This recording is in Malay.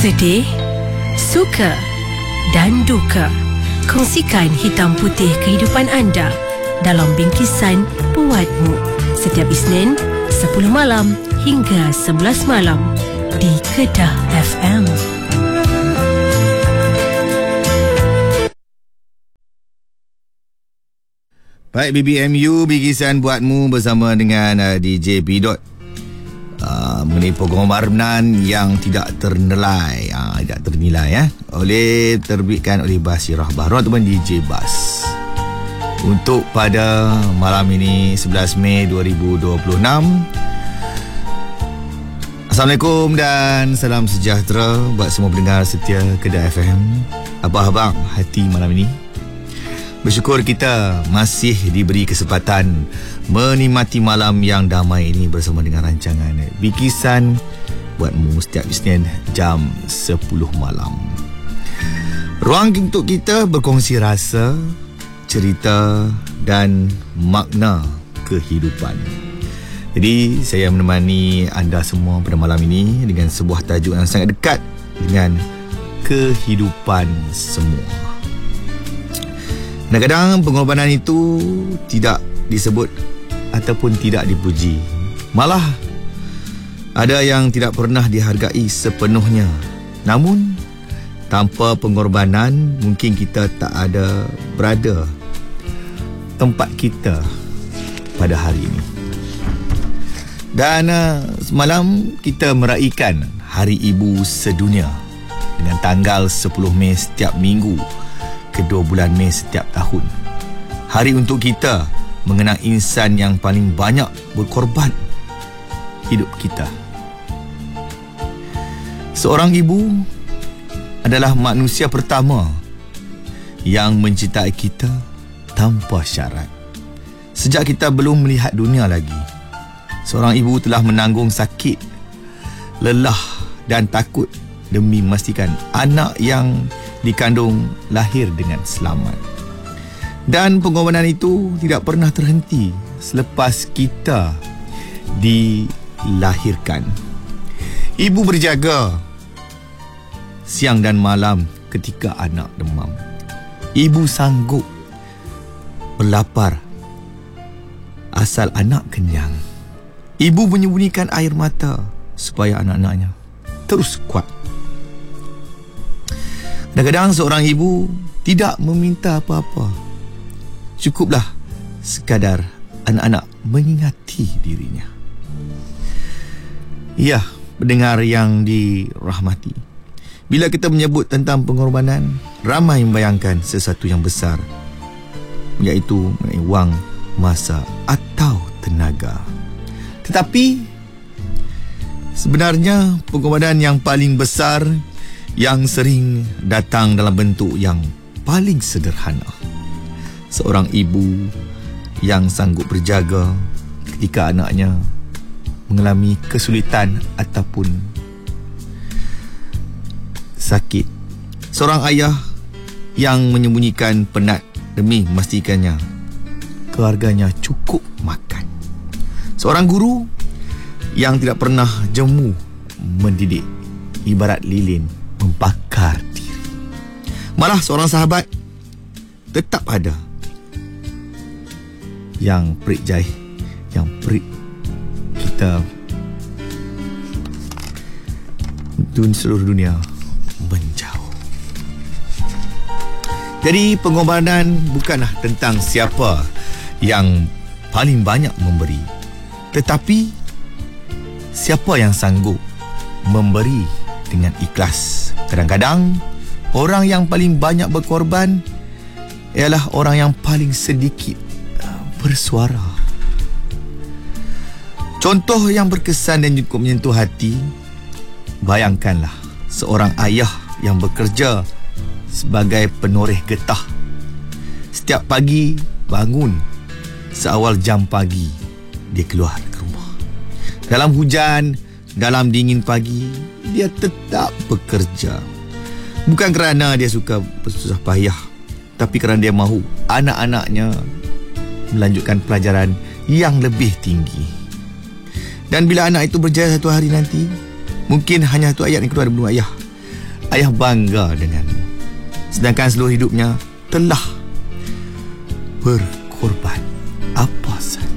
Sedih, suka dan duka. Kongsikan hitam putih kehidupan anda dalam bingkisan Buatmu setiap Isnin 10 malam hingga 11 malam di Kedah FM. Baik, BBMU Bingkisan Buatmu bersama dengan DJ Pidot mengenai pengorbanan yang tidak ternilai, oleh terbitkan oleh Basirah Bahru ataupun DJ Bas. Untuk pada malam ini 11 Mei 2026. Assalamualaikum dan salam sejahtera buat semua pendengar setia Kedah FM. Apa khabar hati malam ini? Bersyukur kita masih diberi kesempatan menikmati malam yang damai ini bersama dengan rancangan Bingkisan Buatmu setiap Isnin jam 10 malam. Ruang untuk kita berkongsi rasa, cerita dan makna kehidupan. Jadi saya menemani anda semua pada malam ini dengan sebuah tajuk yang sangat dekat dengan kehidupan semua. Kadang-kadang pengorbanan itu tidak disebut ataupun tidak dipuji. Malah ada yang tidak pernah dihargai sepenuhnya. Namun tanpa pengorbanan mungkin kita tak ada berada tempat kita pada hari ini. Dan semalam kita meraihkan Hari Ibu Sedunia dengan tanggal 10 Mei setiap minggu, kedua bulan Mei setiap tahun. Hari untuk kita mengenang insan yang paling banyak berkorban hidup kita. Seorang ibu adalah manusia pertama yang mencintai kita tanpa syarat. Sejak kita belum melihat dunia lagi, seorang ibu telah menanggung sakit, lelah dan takut demi memastikan anak yang dikandung lahir dengan selamat. Dan pengorbanan itu tidak pernah terhenti selepas kita dilahirkan. Ibu berjaga siang dan malam ketika anak demam. Ibu sanggup berlapar asal anak kenyang. Ibu menyembunyikan air mata supaya anak-anaknya terus kuat. Kadang-kadang seorang ibu tidak meminta apa-apa. Cukuplah sekadar anak-anak mengingati dirinya. Ya, pendengar yang dirahmati, bila kita menyebut tentang pengorbanan, ramai membayangkan sesuatu yang besar, iaitu wang, masa atau tenaga. Tetapi sebenarnya pengorbanan yang paling besar yang sering datang dalam bentuk yang paling sederhana. Seorang ibu yang sanggup berjaga ketika anaknya mengalami kesulitan ataupun sakit. Seorang ayah yang menyembunyikan penat demi memastikannya keluarganya cukup makan. Seorang guru yang tidak pernah jemu mendidik, ibarat lilin membakar diri. Malah seorang sahabat tetap ada yang perik jahit, yang perik kita di seluruh dunia menjauh. Jadi pengorbanan bukanlah tentang siapa yang paling banyak memberi, tetapi siapa yang sanggup memberi dengan ikhlas. Kadang-kadang orang yang paling banyak berkorban ialah orang yang paling sedikit bersuara. Contoh yang berkesan dan cukup menyentuh hati, bayangkanlah seorang ayah yang bekerja sebagai penoreh getah. Setiap pagi bangun seawal jam pagi, dia keluar ke rumah. Dalam hujan, dalam dingin pagi, dia tetap bekerja. Bukan kerana dia suka bersusah payah, tapi kerana dia mahu anak-anaknya melanjutkan pelajaran yang lebih tinggi. Dan bila anak itu berjaya satu hari nanti, mungkin hanya satu ayat yang keluar dari mulut ayah, ayah bangga denganmu. Sedangkan seluruh hidupnya telah berkorban apa saja.